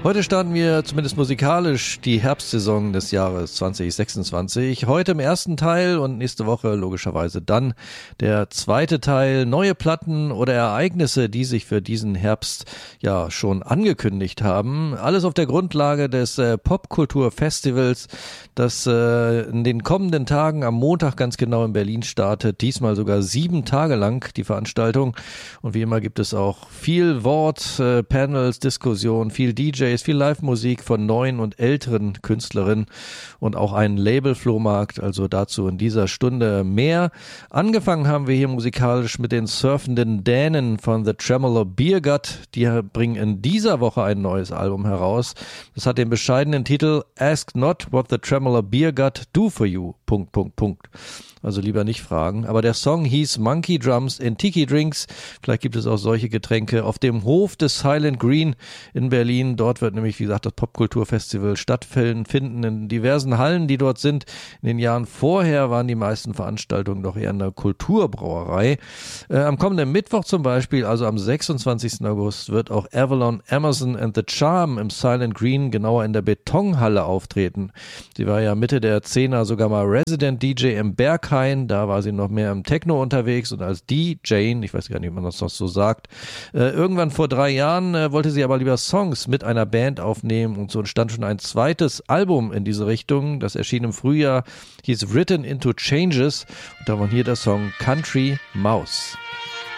Heute starten wir zumindest musikalisch die Herbstsaison des Jahres 2026. Heute im ersten Teil und nächste Woche logischerweise dann der zweite Teil. Neue Platten oder Ereignisse, die sich für diesen Herbst ja schon angekündigt haben. Alles auf der Grundlage des Popkulturfestivals, das in den kommenden Tagen am Montag ganz genau in Berlin startet. Diesmal sogar 7 Tage lang die Veranstaltung. Und wie immer gibt es auch viel Wort, Panels, Diskussion, viel DJs, viel Live-Musik von neuen und älteren Künstlerinnen und auch einen Label-Flohmarkt, also dazu in dieser Stunde mehr. Angefangen haben wir hier musikalisch mit den surfenden Dänen von The Tremolo Beer Gut. Die bringen in dieser Woche ein neues Album heraus. Das hat den bescheidenen Titel Ask Not What The Tremolo Beer Gut Do For You, .. Also lieber nicht fragen. Aber der Song hieß Monkey Drums in Tiki Drinks. Vielleicht gibt es auch solche Getränke auf dem Hof des Silent Green in Berlin. Dort wird nämlich, wie gesagt, das Popkulturfestival stattfinden in diversen Hallen, die dort sind. In den Jahren vorher waren die meisten Veranstaltungen doch eher in der Kulturbrauerei. Am kommenden Mittwoch zum Beispiel, also am 26. August, wird auch Avalon, Amazon and the Charm im Silent Green, genauer in der Betonhalle, auftreten. Sie war ja Mitte der 10er sogar mal Resident DJ im Berghain. Da war sie noch mehr im Techno unterwegs und als DJ, ich weiß gar nicht, wie man das noch so sagt, irgendwann vor 3 Jahren wollte sie aber lieber Songs mit einer Band aufnehmen und so entstand schon ein zweites Album in diese Richtung. Das erschien im Frühjahr, hieß Written into Changes und da war hier der Song Country Mouse.